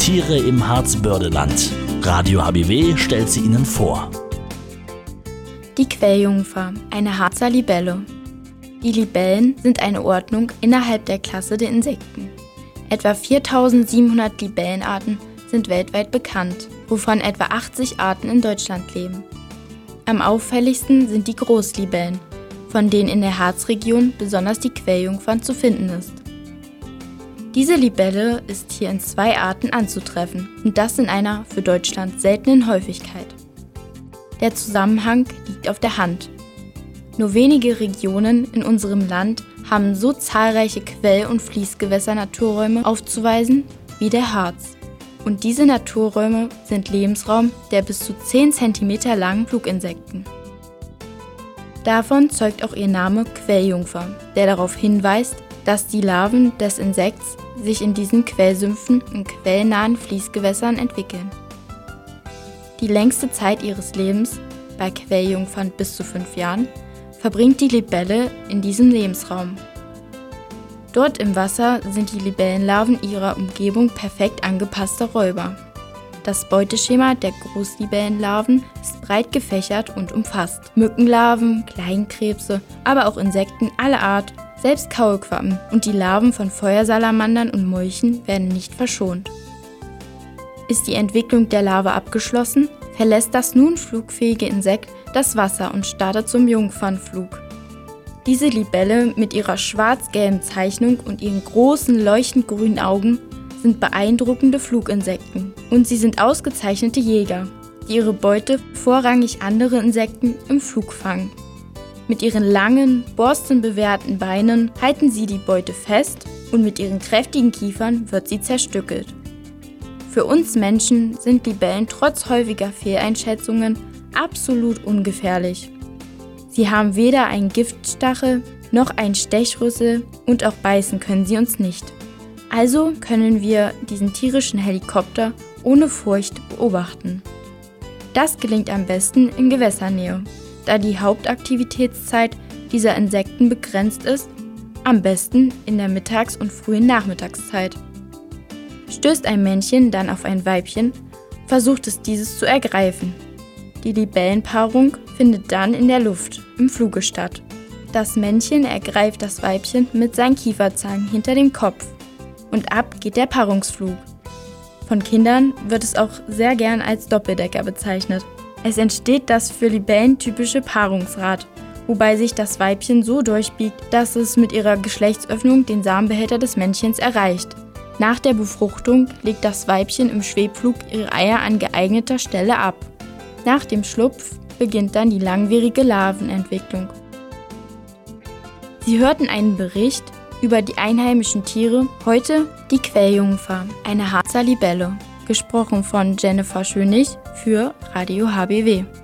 Tiere im Harzbördeland. Radio HBW stellt sie Ihnen vor. Die Quelljungfer, eine Harzer Libelle. Die Libellen sind eine Ordnung innerhalb der Klasse der Insekten. Etwa 4700 Libellenarten sind weltweit bekannt, wovon etwa 80 Arten in Deutschland leben. Am auffälligsten sind die Großlibellen, von denen in der Harzregion besonders die Quelljungfern zu finden ist. Diese Libelle ist hier in 2 Arten anzutreffen und das in einer für Deutschland seltenen Häufigkeit. Der Zusammenhang liegt auf der Hand. Nur wenige Regionen in unserem Land haben so zahlreiche Quell- und Fließgewässer-Naturräume aufzuweisen wie der Harz. Und diese Naturräume sind Lebensraum der bis zu 10 cm langen Fluginsekten. Davon zeugt auch ihr Name Quelljungfer, der darauf hinweist, dass die Larven des Insekts sich in diesen Quellsümpfen und quellnahen Fließgewässern entwickeln. Die längste Zeit ihres Lebens, bei Quelljungfern bis zu 5 Jahren, verbringt die Libelle in diesem Lebensraum. Dort im Wasser sind die Libellenlarven ihrer Umgebung perfekt angepasste Räuber. Das Beuteschema der Großlibellenlarven ist breit gefächert und umfasst Mückenlarven, Kleinkrebse, aber auch Insekten aller Art, selbst Kaulquappen und die Larven von Feuersalamandern und Molchen werden nicht verschont. Ist die Entwicklung der Larve abgeschlossen, verlässt das nun flugfähige Insekt das Wasser und startet zum Jungfernflug. Diese Libelle mit ihrer schwarz-gelben Zeichnung und ihren großen leuchtend grünen Augen sind beeindruckende Fluginsekten und sie sind ausgezeichnete Jäger, die ihre Beute vorrangig andere Insekten im Flug fangen. Mit ihren langen, borstenbewehrten Beinen halten sie die Beute fest und mit ihren kräftigen Kiefern wird sie zerstückelt. Für uns Menschen sind Libellen trotz häufiger Fehleinschätzungen absolut ungefährlich. Sie haben weder einen Giftstachel noch einen Stechrüssel und auch beißen können sie uns nicht. Also können wir diesen tierischen Helikopter ohne Furcht beobachten. Das gelingt am besten in Gewässernähe, da die Hauptaktivitätszeit dieser Insekten begrenzt ist, am besten in der Mittags- und frühen Nachmittagszeit. Stößt ein Männchen dann auf ein Weibchen, versucht es dieses zu ergreifen. Die Libellenpaarung findet dann in der Luft, im Fluge statt. Das Männchen ergreift das Weibchen mit seinen Kieferzangen hinter dem Kopf und ab geht der Paarungsflug. Von Kindern wird es auch sehr gern als Doppeldecker bezeichnet. Es entsteht das für Libellen typische Paarungsrad, wobei sich das Weibchen so durchbiegt, dass es mit ihrer Geschlechtsöffnung den Samenbehälter des Männchens erreicht. Nach der Befruchtung legt das Weibchen im Schwebflug ihre Eier an geeigneter Stelle ab. Nach dem Schlupf beginnt dann die langwierige Larvenentwicklung. Sie hörten einen Bericht über die einheimischen Tiere, heute die Quelljungfer, eine Harzer Libelle, gesprochen von Jennifer Schönig für Radio HBW.